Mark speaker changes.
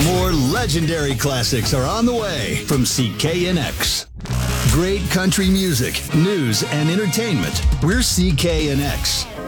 Speaker 1: More legendary classics are on the way from CKNX. Great country music, news, and entertainment. We're CKNX.